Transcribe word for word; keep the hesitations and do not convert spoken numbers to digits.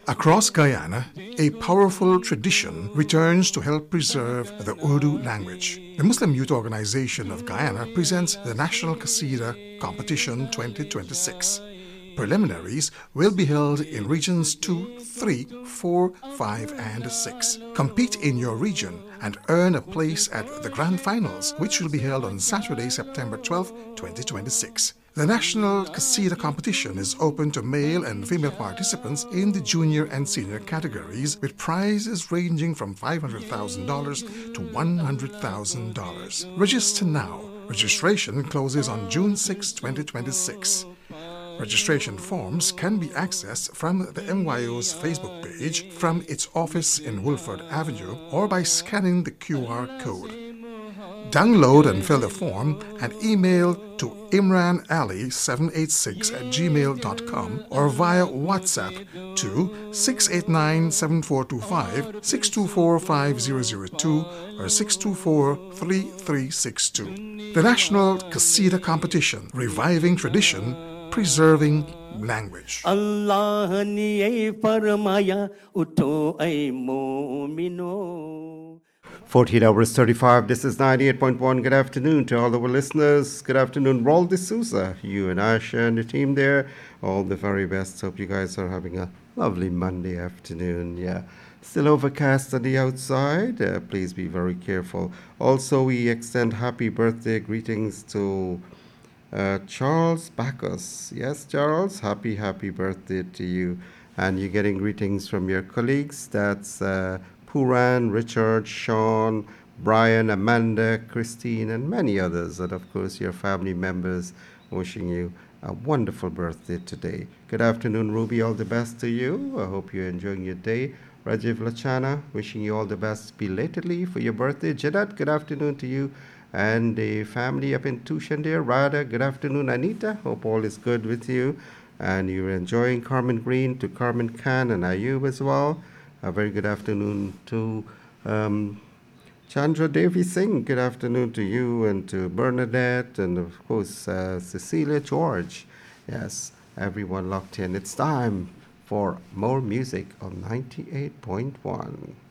Across Guyana, a powerful tradition returns to help preserve the Urdu language. The Muslim Youth Organization of Guyana presents the National Qasida Competition twenty twenty-six. Preliminaries will be held in regions two, three, four, five, and six. Compete in your region and earn a place at the Grand Finals, which will be held on Saturday, September twelfth, twenty twenty-six. The National Qasida Competition is open to male and female participants in the junior and senior categories, with prizes ranging from five hundred thousand dollars to one hundred thousand dollars. Register now. Registration closes on June sixth, twenty twenty-six. Registration forms can be accessed from the M Y O's Facebook page, from its office in Woolford Avenue, or by scanning the Q R code. Download and fill the form and email to imran ali seven eight six at gmail dot com or via WhatsApp to six eight nine, seven four two five, six two four, five zero zero two or six two four, three three six two. The National Qasida Competition, reviving tradition, preserving language. Allah ne farmaya utho ay mu'mino. fourteen hours thirty-five. This is ninety-eight point one. Good afternoon to all our listeners. Good afternoon, Raul D'Souza, you and Asha and the team there. All the very best. Hope you guys are having a lovely Monday afternoon. Yeah, still overcast on the outside. Uh, please be very careful. Also, we extend happy birthday greetings to uh, Charles Bacchus. Yes, Charles, happy, happy birthday to you. And you're getting greetings from your colleagues. That's uh, Puran, Richard, Sean, Brian, Amanda, Christine, and many others. And of course, your family members wishing you a wonderful birthday today. Good afternoon, Ruby. All the best to you. I hope you're enjoying your day. Rajiv Lachana, wishing you all the best belatedly for your birthday. Jadat, good afternoon to you and the family up in Tushan there. Radha, good afternoon. Anita, hope all is good with you. And you're enjoying Carmen Green, to Carmen Khan and Ayub as well. A very good afternoon to um, Chandra Devi Singh. Good afternoon to you and to Bernadette and, of course, uh, Cecilia George. Yes, everyone locked in. It's time for more music on ninety-eight point one.